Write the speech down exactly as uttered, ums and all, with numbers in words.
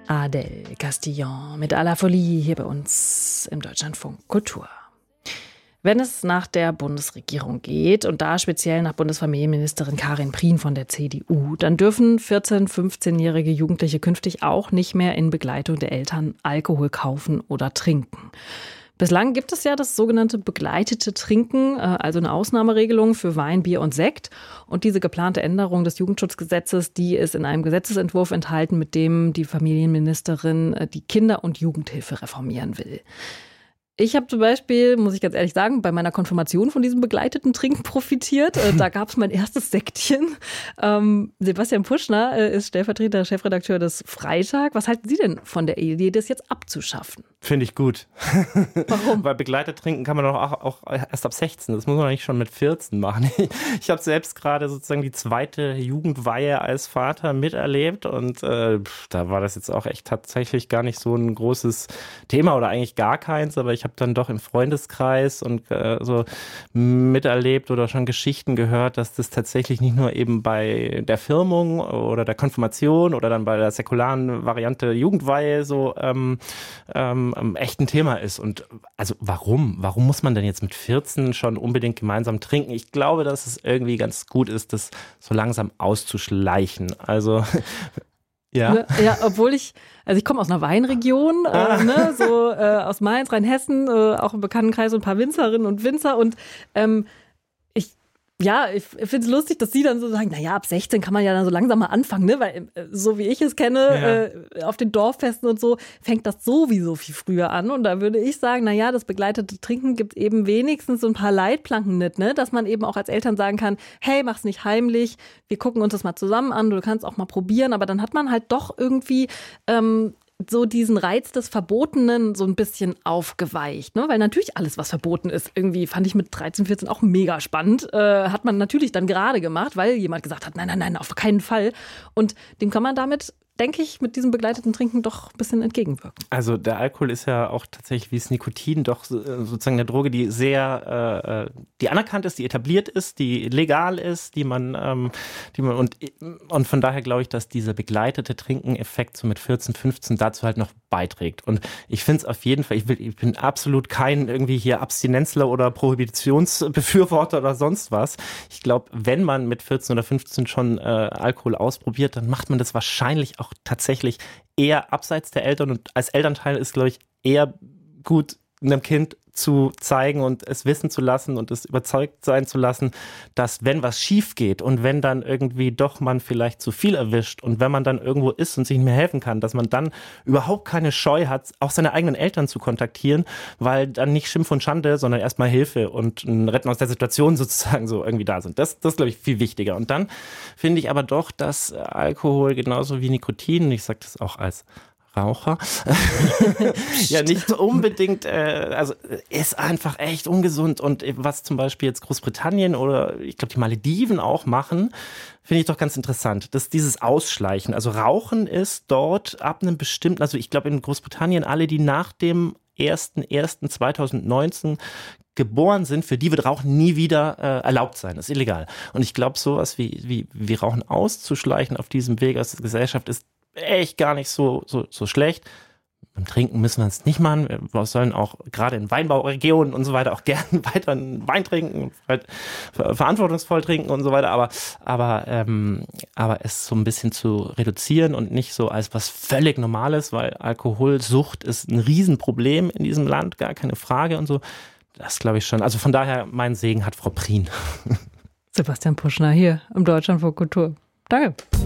Adèle Castillon mit À la Folie hier bei uns im Deutschlandfunk Kultur. Wenn es nach der Bundesregierung geht und da speziell nach Bundesfamilienministerin Karin Prien von der C D U, dann dürfen vierzehn-, fünfzehnjährige Jugendliche künftig auch nicht mehr in Begleitung der Eltern Alkohol kaufen oder trinken. Bislang gibt es ja das sogenannte begleitete Trinken, also eine Ausnahmeregelung für Wein, Bier und Sekt. Und diese geplante Änderung des Jugendschutzgesetzes, die ist in einem Gesetzesentwurf enthalten, mit dem die Familienministerin die Kinder- und Jugendhilfe reformieren will. Ich habe zum Beispiel, muss ich ganz ehrlich sagen, bei meiner Konfirmation von diesem begleiteten Trinken profitiert. Da gab es mein erstes Sektchen. Ähm, Sebastian Puschner ist stellvertretender Chefredakteur des Freitag. Was halten Sie denn von der Idee, das jetzt abzuschaffen? Finde ich gut. Warum? Weil begleitet trinken kann man doch auch, auch erst ab sechzehn. Das muss man nicht schon mit vierzehn machen. Ich habe selbst gerade sozusagen die zweite Jugendweihe als Vater miterlebt und äh, da war das jetzt auch echt tatsächlich gar nicht so ein großes Thema oder eigentlich gar keins, aber ich habe dann doch im Freundeskreis und äh, so miterlebt oder schon Geschichten gehört, dass das tatsächlich nicht nur eben bei der Firmung oder der Konfirmation oder dann bei der säkularen Variante Jugendweihe so ähm, ähm, echt ein Thema ist. Und also warum? Warum muss man denn jetzt mit vierzehn schon unbedingt gemeinsam trinken? Ich glaube, dass es irgendwie ganz gut ist, das so langsam auszuschleichen. Also ja. Ja, obwohl ich, also ich komme aus einer Weinregion, Ah. äh, ne, so äh, aus Mainz, Rheinhessen, äh, auch im Bekanntenkreis und ein paar Winzerinnen und Winzer und ähm, ich, ja, ich finde es lustig, dass sie dann so sagen, naja, ab sechzehn kann man ja dann so langsam mal anfangen, ne, weil äh, so wie ich es kenne, Ja. äh, auf den Dorffesten und so, fängt das sowieso viel früher an und da würde ich sagen, naja, das begleitete Trinken gibt eben wenigstens so ein paar Leitplanken mit, ne, dass man eben auch als Eltern sagen kann, hey, mach's nicht heimlich, wir gucken uns das mal zusammen an, du kannst auch mal probieren, aber dann hat man halt doch irgendwie ähm, so diesen Reiz des Verbotenen so ein bisschen aufgeweicht, ne? Weil natürlich alles, was verboten ist, irgendwie fand ich mit dreizehn, vierzehn auch mega spannend, äh, hat man natürlich dann gerade gemacht, weil jemand gesagt hat, nein, nein, nein, auf keinen Fall. Und dem kann man damit, denke ich, mit diesem begleiteten Trinken doch ein bisschen entgegenwirken. Also der Alkohol ist ja auch tatsächlich wie das Nikotin doch sozusagen eine Droge, die sehr, äh, die anerkannt ist, die etabliert ist, die legal ist, die man, ähm, die man und, und von daher glaube ich, dass dieser begleitete Trinken-Effekt so mit vierzehn, fünfzehn dazu halt noch beiträgt. Und ich finde es auf jeden Fall, ich, will, ich bin absolut kein irgendwie hier Abstinenzler oder Prohibitionsbefürworter oder sonst was. Ich glaube, wenn man mit vierzehn oder fünfzehn schon äh, Alkohol ausprobiert, dann macht man das wahrscheinlich auch tatsächlich eher abseits der Eltern und als Elternteil ist, glaube ich, eher gut einem Kind zu zeigen und es wissen zu lassen und es überzeugt sein zu lassen, dass wenn was schief geht und wenn dann irgendwie doch man vielleicht zu viel erwischt und wenn man dann irgendwo ist und sich nicht mehr helfen kann, dass man dann überhaupt keine Scheu hat, auch seine eigenen Eltern zu kontaktieren, weil dann nicht Schimpf und Schande, sondern erstmal Hilfe und ein Retten aus der Situation sozusagen so irgendwie da sind. Das, das ist, glaube ich, viel wichtiger. Und dann finde ich aber doch, dass Alkohol genauso wie Nikotin, und ich sage das auch als Raucher, ja nicht unbedingt, äh, also ist einfach echt ungesund und was zum Beispiel jetzt Großbritannien oder ich glaube die Malediven auch machen, finde ich doch ganz interessant, dass dieses Ausschleichen, also Rauchen ist dort ab einem bestimmten, also ich glaube in Großbritannien alle, die nach dem ersten ersten zweitausendneunzehn geboren sind, für die wird Rauchen nie wieder äh, erlaubt sein. Das ist illegal. Und ich glaube, sowas wie, wie, wie Rauchen auszuschleichen auf diesem Weg aus der Gesellschaft ist echt gar nicht so, so, so schlecht. Beim Trinken müssen wir es nicht machen. Wir sollen auch gerade in Weinbauregionen und so weiter auch gerne weiter Wein trinken, halt verantwortungsvoll trinken und so weiter. Aber, aber, ähm, aber es so ein bisschen zu reduzieren und nicht so als was völlig Normales, weil Alkoholsucht ist ein Riesenproblem in diesem Land, gar keine Frage und so. Das glaube ich schon. Also von daher, mein Segen hat Frau Prien. Sebastian Puschner hier im Deutschlandfunk Kultur. Danke.